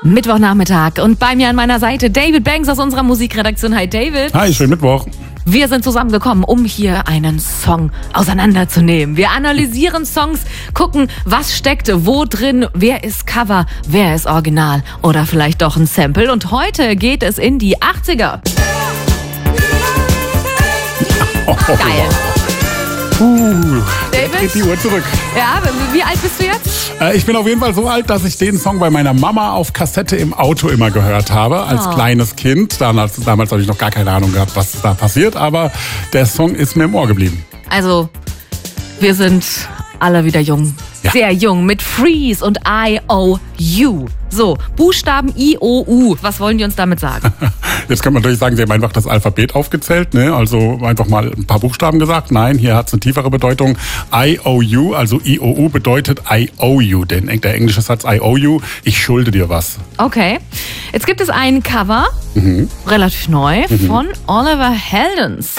Mittwochnachmittag und bei mir an meiner Seite David Banks aus unserer Musikredaktion. Hi David. Hi, schönen Mittwoch. Wir sind zusammengekommen, um hier einen Song auseinanderzunehmen. Wir analysieren Songs, gucken, was steckt wo drin, wer ist Cover, wer ist Original oder vielleicht doch ein Sample. Und heute geht es in die 80er. Geil. David? Geht die Uhr zurück. Ja, wie alt bist du jetzt? Ich bin auf jeden Fall so alt, dass ich den Song bei meiner Mama auf Kassette im Auto immer gehört habe, als kleines Kind. Damals habe ich noch gar keine Ahnung gehabt, was da passiert, aber der Song ist mir im Ohr geblieben. Also, wir sind alle wieder jung. Ja. Sehr jung, mit Freeze und I-O-U. So, Buchstaben I-O-U. Was wollen die uns damit sagen? Jetzt kann man natürlich sagen, sie haben einfach das Alphabet aufgezählt, ne? Also einfach mal ein paar Buchstaben gesagt. Nein, hier hat es eine tiefere Bedeutung. I-O-U, also I-O-U bedeutet I owe you. Der englische Satz I owe you, ich schulde dir was. Okay. Jetzt gibt es ein Cover, relativ neu, von Oliver Heldens.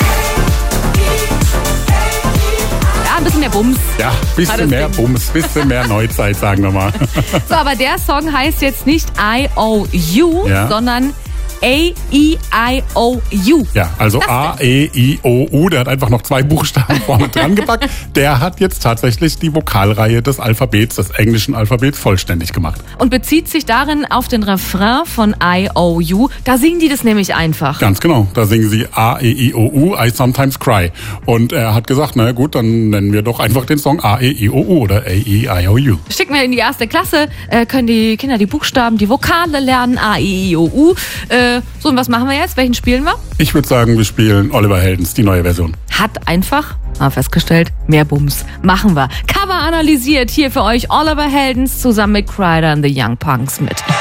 Ja, ein bisschen mehr Bums. Ja, bisschen mehr Bums, bisschen mehr Neuzeit, sagen wir mal. So, aber der Song heißt jetzt nicht I owe you, sondern A-E-I-O-U. Ja, also A-E-I-O-U, der hat einfach noch 2 Buchstaben vorne dran gepackt. Der hat jetzt tatsächlich die Vokalreihe des Alphabets, des englischen Alphabets, vollständig gemacht. Und bezieht sich darin auf den Refrain von I-O-U. Da singen die das nämlich einfach. Ganz genau, da singen sie A-E-I-O-U, I sometimes cry. Und er hat gesagt, na gut, dann nennen wir doch einfach den Song A-E-I-O-U oder A-E-I-O-U. Schicken wir in die 1. Klasse, können die Kinder die Buchstaben, die Vokale lernen, A-E-I-O-U. So, und was machen wir jetzt? Welchen spielen wir? Ich würde sagen, wir spielen Oliver Heldens, die neue Version. Hat einfach, haben wir festgestellt, mehr Bums. Machen wir. Cover analysiert hier für euch Oliver Heldens zusammen mit Kryder and the Young Punks mit.